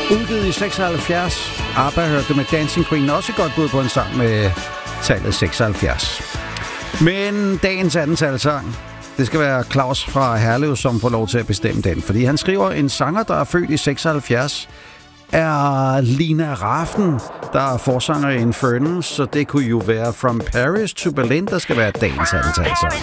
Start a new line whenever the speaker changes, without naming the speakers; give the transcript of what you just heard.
Udgivet i 76. ABBA hørte med Dancing Queen, også et godt bud på en sang med tallet 76. Men dagens andentalsang, det skal være Claus fra Herlev, som får lov til at bestemme den. Fordi han skriver, en sanger, der er født i 76, er Lina Rafn, der er forsanger i Infernal, så det kunne jo være From Paris to Berlin, der skal være dagens andentalsang.